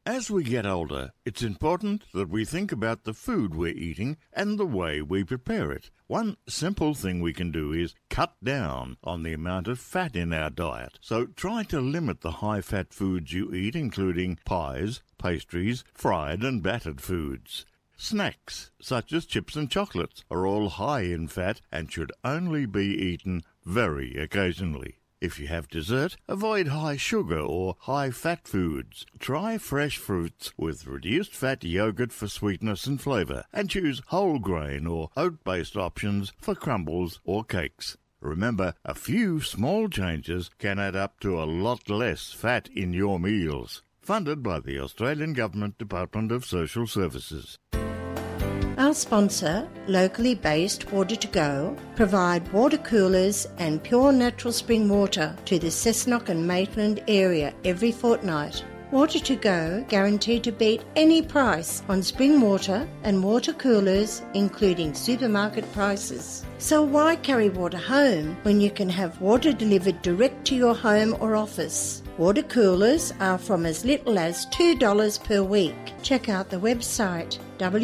As we get older, it's important that we think about the food we're eating and the way we prepare it. One simple thing we can do is cut down on the amount of fat in our diet. So try to limit the high-fat foods you eat, including pies, pastries, fried and battered foods. Snacks, such as chips and chocolates, are all high in fat and should only be eaten very occasionally. If you have dessert, avoid high sugar or high fat foods. Try fresh fruits with reduced fat yogurt for sweetness and flavour, and choose whole grain or oat-based options for crumbles or cakes. Remember, a few small changes can add up to a lot less fat in your meals. Funded by the Australian Government Department of Social Services. Our sponsor, locally based Water2Go, provide water coolers and pure natural spring water to the Cessnock and Maitland area every fortnight. Water2Go guaranteed to beat any price on spring water and water coolers, including supermarket prices. So why carry water home when you can have water delivered direct to your home or office? Water coolers are from as little as $2 per week. Check out the website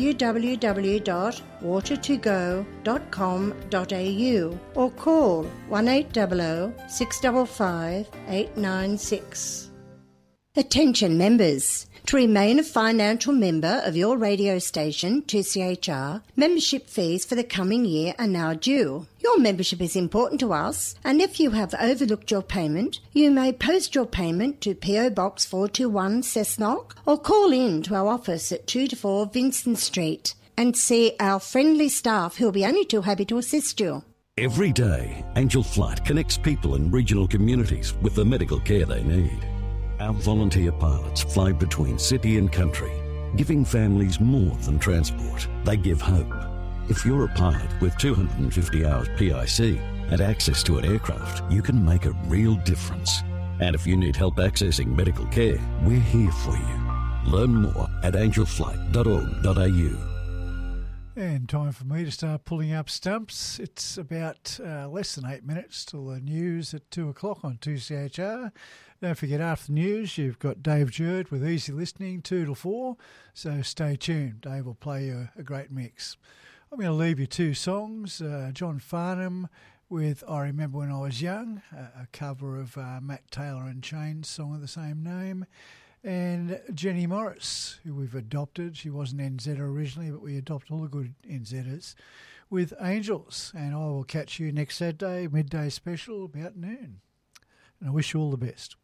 www.water2go.com.au or call 1800 655 896. Attention members. To remain a financial member of your radio station, 2CHR, membership fees for the coming year are now due. Your membership is important to us, and if you have overlooked your payment, you may post your payment to PO Box 421 Cessnock or call in to our office at 2 to 4 Vincent Street and see our friendly staff who will be only too happy to assist you. Every day, Angel Flight connects people in regional communities with the medical care they need. Our volunteer pilots fly between city and country, giving families more than transport. They give hope. If you're a pilot with 250 hours PIC and access to an aircraft, you can make a real difference. And if you need help accessing medical care, we're here for you. Learn more at angelflight.org.au. And time for me to start pulling up stumps. It's about less than 8 minutes till the news at 2 o'clock on 2CHR. Don't forget, after the news, you've got Dave Jerd with Easy Listening, 2 to 4. So stay tuned. Dave will play you a great mix. I'm going to leave you two songs. John Farnham with I Remember When I Was Young, a cover of Matt Taylor and Chain's song of the same name. And Jenny Morris, who we've adopted. She was an NZ originally, but we adopt all the good NZers, with Angels. And I will catch you next Saturday, midday special, about noon. And I wish you all the best.